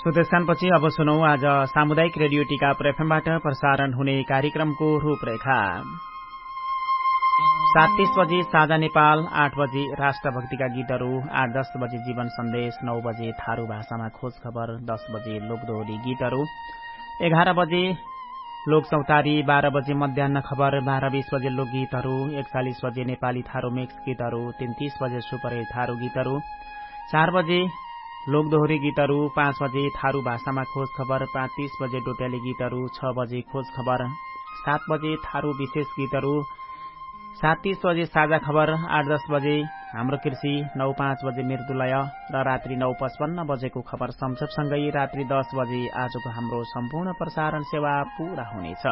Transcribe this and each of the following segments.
सुतेसानपछि अब सुनौ आज सामुदायिक रेडियो टिकापुर एफएमबाट प्रसारण हुने कार्यक्रमको रूपरेखा। 7:30 बजे साझा नेपाल, 8 बजे राष्ट्रभक्तिका गीतहरू, 8:10 बजे जीवन सन्देश, 9 बजे थारू भाषामा खोज खबर, 10 बजे लोकदोहोरी गीतहरू, 11 बजे लोक चौतारी, 12 बजे मध्याह्न खबर, 12:20 बजे लोकगीतहरू, 41 बजे नेपाली थारू मिक्स गीतहरू, 33 बजे सुपर थारू गीतहरू, 4 बजे लोकदोहोरी गीतहरू, 5 बजे थारू भाषामा खोज खबर, 5:30 बजे डोट्याली गीतहरू, 6 बजे खोज खबर, 7 बजे थारू विशेष गीतहरू, 7:30 बजे साझा खबर, 8:10 बजे हाम्रो कृषि, 9:05 बजे मृत्युलय र रात्रि 9:55 बजेको खबर संक्षेपसँगै रात्रि 10 बजे आजको हाम्रो सम्पूर्ण प्रसारण सेवा पूरा हुनेछ।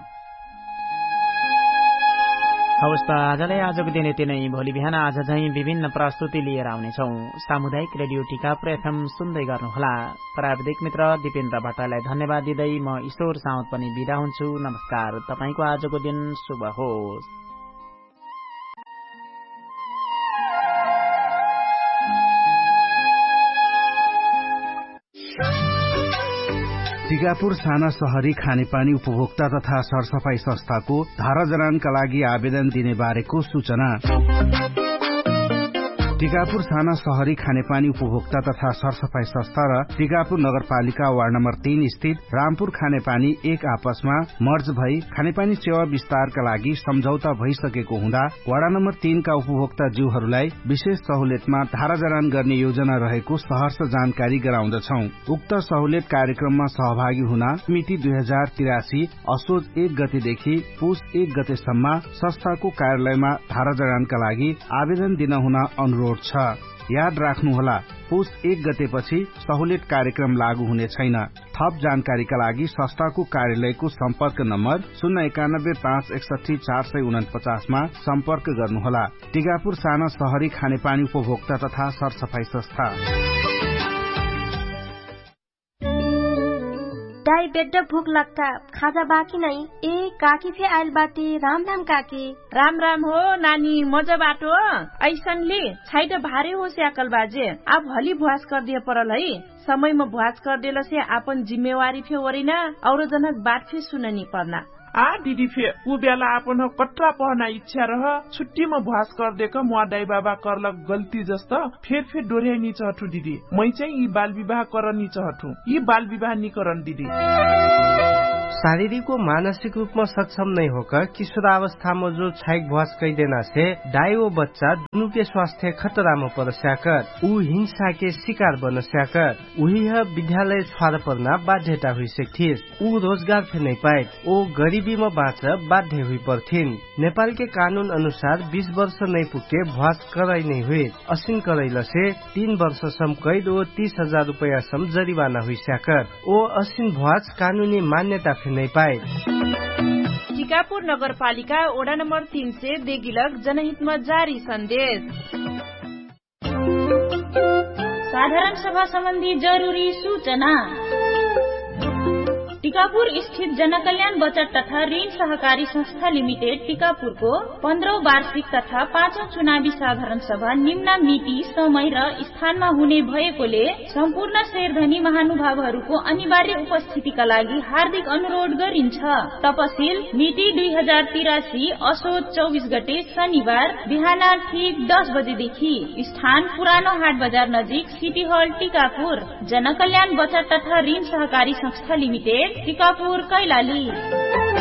हवस् त आजलाई आजको दिन यति नै। भोलि बिहान आज झैं विभिन्न प्रस्तुति लिएर आउनेछौ। सामुदायिक रेडियो टिकापुर एफएम सुन्दै गर्नुहोला। प्राविधिक मित्र दिपेन्द्र भट्टराईलाई धन्यवाद दिँदै म ईश्वर साउद पनि बिदा हुन्छु। नमस्कार। तपाईको आजको दिन शुभ होस्। टिकापुर साना शहरी खानेपानी उपभोक्ता तथा सरसफाई संस्थाको धारा जरानका लागि आवेदन दिने बारेको सूचना। टिकापुर साना शहरी खानेपानी उपभोक्ता तथा सरसफाई संस्था र टिकापुर नगरपालिका वार्ड नम्बर 3 स्थित रामपुर खानेपानी एक आपसमा मर्ज भई खानेपानी सेवा विस्तारका लागि सम्झौता भइसकेको हुँदा वार्ड नम्बर 3 का उपभोक्ता ज्यूहरूलाई विशेष सहुलियतमा धारा जरान गर्ने योजना रहेको सहर्ष जानकारी गराउँदछौ। उक्त सहुलियत कार्यक्रममा सहभागी हुन मिति 2083 असोज 1 गतेदेखि पुस 1 गतेसम्म संस्थाको कार्यालयमा धारा जरानका लागि आवेदन दिन हुन अनुरोध छ। याद राख्नुहोला, पुस 1 गतेपछि सहुलियत कार्यक्रम लागू हुने छैन। थप जानकारीका लागि संस्थाको कार्यालयको सम्पर्क नम्बर 091 561 449 मा सम्पर्क गर्नुहोला। टिकापुर साना शहरी खानेपानी उपभोक्ता तथा सरसफाई संस्था। दाई बेड्ड भूख लाग्ता, खाजा बाँकी नै। ए काकी फे आइल बाटे। राम राम काकी। राम राम हो नानी, मजा बाटो ऐसनले छैट भारे हो स्याकल बाजे। अब हली भुवास कर दिए परल है। समयमा भुवास कर देला से आपन जिम्मेवारी फे वरिना औरो जनक बात फे सुननी पर्ना। आ दीदी फे उ बेला आपन कट्रा पहना इच्छा रह छुट्टीमा भुवास कर देक मुआ दाई बाबा करलक गल्ती जस्तो फेर डोर्याइ नि चहटु दीदी। मै चाहिँ यी बाल विवाह करनी चहटु। यी बाल विवाह निकरण दीदी। शारीरिक व मानसिक रूपमा सक्षम नहीं होकर किशोरावस्था में जो छाइक भुवास कई देना से दाई व बच्चा दोनों के स्वास्थ्य खतरा में पड़ स्याकर ऊ हिंसा के शिकार बन स्याकर उही विद्यालय छाड़ पर्ना बाध्यता हुई सकथिस। ऊ रोजगार फे नहीं पाए ओ गरीबी में बाँच बाध्य हुई पर्थिन। नेपाल के कानून अनुसार 20 वर्ष नहीं पुगे भुवास कराई नहीं हुई। असिन करैल से 3 वर्षसम्म कैद ओ 30,000 रुपया सम जरिवाना हुई स्याकर ओ असिन भुवास कानूनी मान्यता नहीं पाए। टिकापुर नगरपालिका वडा नम्बर 3 से देगिलक जनहित में जारी संदेश। साधारण सभा सम्बन्धी जरूरी सूचना। टिकापुर स्थित जनकल्याण बचत तथा ऋण सहकारी संस्था लिमिटेड टिकापुरको 15औं वार्षिक तथा 5औं चुनावी साधारण सभा निम्न मिति, समय र स्थानमा हुने भएकोले सम्पूर्ण शेरधनी महानुभावहरूको अनिवार्य उपस्थितिका लागि हार्दिक अनुरोध गरिन्छ। तपसिल मिति 2083 असोज 24 गते शनिबार बिहान ठीक 10 बजेदेखि। स्थान पुरानो हाट बजार नजिक सिटी हल टिकापुर। जनकल्याण बचत तथा ऋण सहकारी संस्था लिमिटेड टिकापुर कैलाली।